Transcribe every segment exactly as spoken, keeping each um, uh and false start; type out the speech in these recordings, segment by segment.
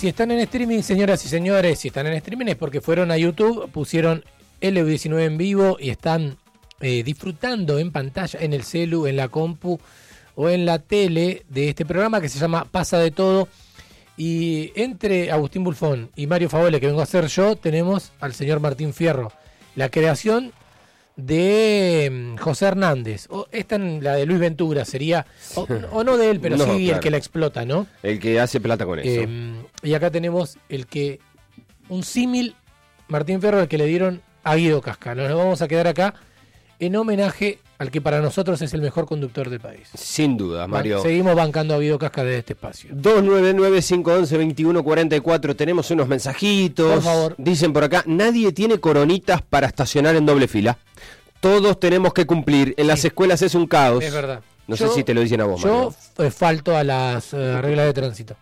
Si están en streaming, señoras y señores, si están en streaming es porque fueron a YouTube, pusieron L U diecinueve en vivo y están eh, disfrutando en pantalla, en el celu, en la compu o en la tele de este programa que se llama Pasa de Todo. Y entre Agustín Bulfón y Mario Favole, que vengo a hacer yo, tenemos al señor Martín Fierro. La creación de José Hernández, o esta en la de Luis Ventura sería, o, o no de él, pero no, sí claro. El que la explota, ¿no? El que hace plata con eso. Eh, y acá tenemos el que, un símil, Martín Fierro, el que le dieron a Guido Casca. Nos vamos a quedar acá en homenaje al que para nosotros es el mejor conductor del país. Sin duda, Mario. Seguimos bancando a Guido Casca desde este espacio. dos nueve nueve, cinco uno uno, dos uno cuatro cuatro. Tenemos unos mensajitos. Por favor. Dicen por acá, nadie tiene coronitas para estacionar en doble fila. Todos tenemos que cumplir. En sí. Las escuelas es un caos. Es verdad. No yo, sé si te lo dicen a vos, Yo Mario. falto a las uh, reglas de tránsito.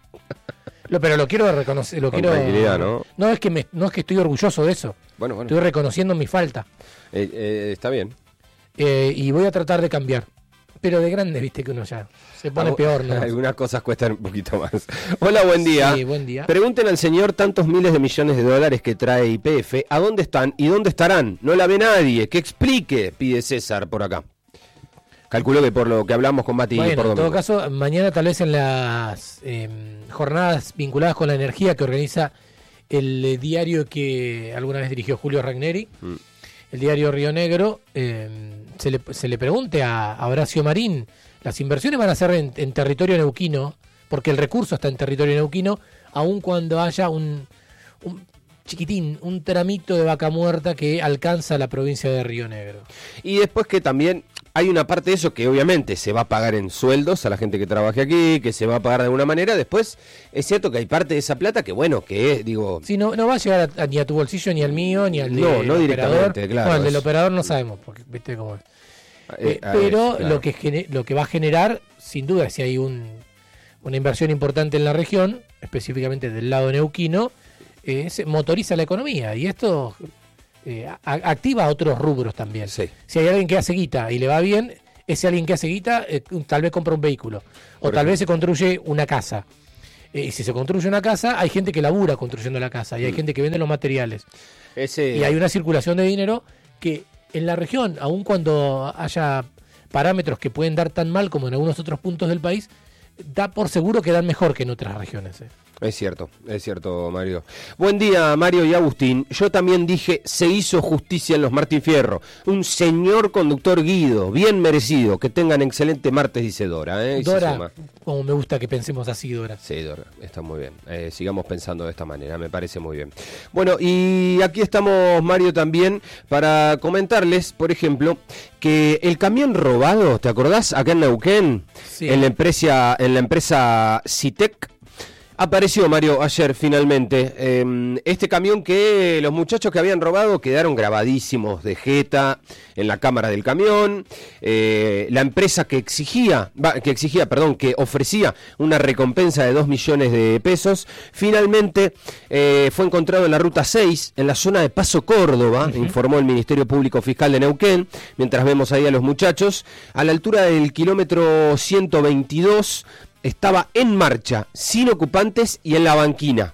Lo, pero lo quiero reconocer. Lo Con quiero, tranquilidad, ¿no? No es, que me, no es que estoy orgulloso de eso. Bueno, bueno. Estoy reconociendo mi falta. Eh, eh, está bien. Eh, y voy a tratar de cambiar. Pero de grande, viste que uno ya se pone Algo, peor, ¿no? Algunas cosas cuestan un poquito más. Hola, buen día. Sí, buen día. Pregunten al señor tantos miles de millones de dólares que trae Y P F, ¿a dónde están y dónde estarán? No la ve nadie. Que explique, pide César por acá. Calculo que por lo que hablamos con Mati bueno, por domingo. En todo caso, mañana tal vez en las eh, jornadas vinculadas con la energía que organiza el eh, diario que alguna vez dirigió Julio Ragneri, mm. el diario Río Negro, eh, se, le, se le pregunte a, a Horacio Marín, las inversiones van a ser en, en territorio neuquino, porque el recurso está en territorio neuquino, aun cuando haya un, un chiquitín, un tramito de vaca muerta que alcanza la provincia de Río Negro. Y después que también hay una parte de eso que obviamente se va a pagar en sueldos a la gente que trabaje aquí, que se va a pagar de alguna manera. Después es cierto que hay parte de esa plata que bueno, que es, digo... Sí, no, no va a llegar a, a, ni a tu bolsillo, ni al mío, ni al de, no, no del directamente, operador. claro. No, el del es... operador no sabemos, porque viste cómo es. Eh, eh, pero claro. lo, que gene, lo que va a generar, sin duda, si hay un, una inversión importante en la región, específicamente del lado neuquino, eh, se motoriza la economía. Y esto eh, a, activa otros rubros también. Sí. Si hay alguien que hace guita y le va bien, ese alguien que hace guita eh, tal vez compra un vehículo. O Por tal ejemplo. vez se construye una casa. Eh, y si se construye una casa, hay gente que labura construyendo la casa. Y hay mm. gente que vende los materiales. Ese... Y hay una circulación de dinero que en la región, aun cuando haya parámetros que pueden dar tan mal como en algunos otros puntos del país, da por seguro que dan mejor que en otras regiones. ¿eh? Es cierto, es cierto, Mario. Buen día, Mario y Agustín. Yo también dije, se hizo justicia en los Martín Fierro. Un señor conductor Guido, bien merecido. Que tengan excelente martes, dice Dora. ¿eh? Dora, como me gusta que pensemos así, Dora. Sí, Dora, está muy bien. Eh, sigamos pensando de esta manera, me parece muy bien. Bueno, y aquí estamos, Mario, también para comentarles, por ejemplo, que el camión robado, ¿te acordás? Acá en Neuquén, sí. en la empresa, en la empresa Citec. Apareció, Mario, ayer finalmente, eh, este camión que los muchachos que habían robado quedaron grabadísimos de jeta en la cámara del camión. Eh, la empresa que exigía, que exigía, perdón, que ofrecía una recompensa de dos millones de pesos, finalmente eh, fue encontrado en la ruta seis, en la zona de Paso Córdoba, uh-huh. informó el Ministerio Público Fiscal de Neuquén, mientras vemos ahí a los muchachos, a la altura del kilómetro ciento veintidós, estaba en marcha, sin ocupantes y en la banquina.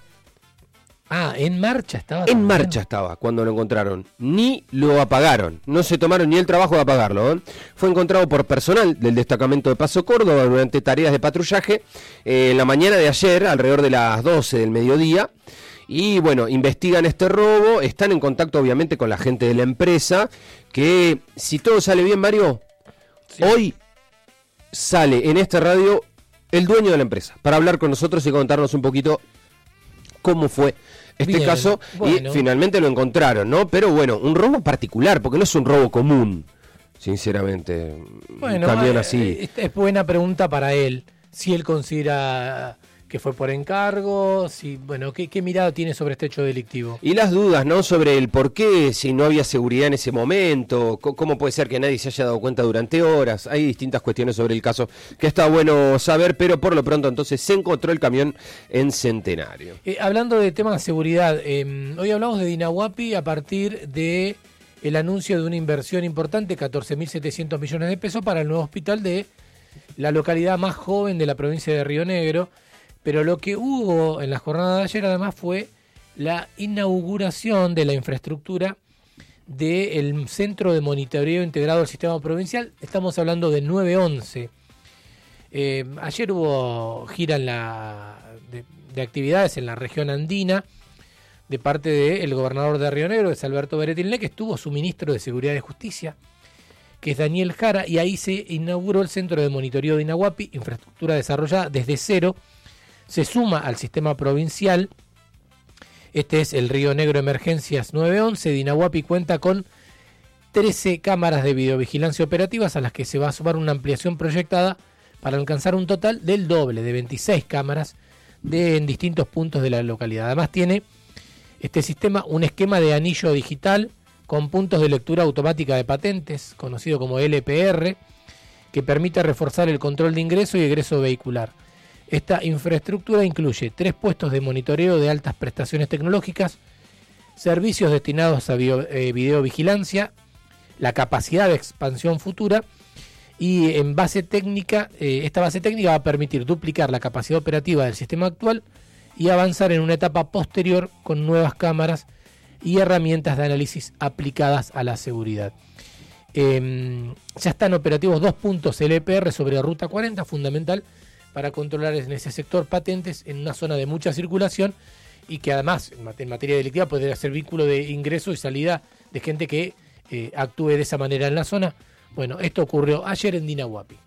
Ah, en marcha estaba. En también. marcha estaba cuando lo encontraron. Ni lo apagaron. No se tomaron ni el trabajo de apagarlo. ¿eh? Fue encontrado por personal del destacamento de Paso Córdoba durante tareas de patrullaje eh, en la mañana de ayer, alrededor de las doce del mediodía. Y bueno, investigan este robo. Están en contacto obviamente con la gente de la empresa. Que si todo sale bien, Mario, sí. hoy sale en esta radio el dueño de la empresa, para hablar con nosotros y contarnos un poquito cómo fue este Bien, caso, bueno. y finalmente lo encontraron, ¿no? Pero bueno, un robo particular, porque no es un robo común, sinceramente, bueno, un camión eh, así. Esta es buena pregunta para él, si él considera que fue por encargo, si bueno, ¿qué, qué mirada tiene sobre este hecho delictivo? Y las dudas, ¿no? Sobre el por qué, si no había seguridad en ese momento, cómo puede ser que nadie se haya dado cuenta durante horas. Hay distintas cuestiones sobre el caso que está bueno saber, pero por lo pronto entonces se encontró el camión en Centenario. Eh, hablando de temas de seguridad, eh, hoy hablamos de Dinahuapi a partir de el anuncio de una inversión importante, catorce mil setecientos millones de pesos para el nuevo hospital de la localidad más joven de la provincia de Río Negro. Pero lo que hubo en la jornada de ayer además fue la inauguración de la infraestructura del Centro de Monitoreo Integrado del Sistema Provincial. Estamos hablando de nueve once. Eh, ayer hubo gira en la, de, de actividades en la región andina de parte del gobernador de Río Negro, que es Alberto Beretilné, que estuvo su ministro de Seguridad y Justicia, que es Daniel Jara, y ahí se inauguró el Centro de Monitoreo de Inahuapi, infraestructura desarrollada desde cero, se suma al sistema provincial. Este es el Río Negro Emergencias nueve once. De Inahuapi cuenta con trece cámaras de videovigilancia operativas, a las que se va a sumar una ampliación proyectada para alcanzar un total del doble, de veintiséis cámaras de, en distintos puntos de la localidad. Además tiene este sistema un esquema de anillo digital con puntos de lectura automática de patentes, conocido como L P R, que permite reforzar el control de ingreso y egreso vehicular. Esta infraestructura incluye tres puestos de monitoreo de altas prestaciones tecnológicas, servicios destinados a bio, eh, videovigilancia, la capacidad de expansión futura, y en base técnica, eh, esta base técnica va a permitir duplicar la capacidad operativa del sistema actual y avanzar en una etapa posterior con nuevas cámaras y herramientas de análisis aplicadas a la seguridad. Eh, ya están operativos dos puntos L P R sobre Ruta cuarenta, fundamental para controlar en ese sector patentes en una zona de mucha circulación, y que además en materia delictiva podría ser vínculo de ingreso y salida de gente que eh, actúe de esa manera en la zona. Bueno, esto ocurrió ayer en Dinahuapi.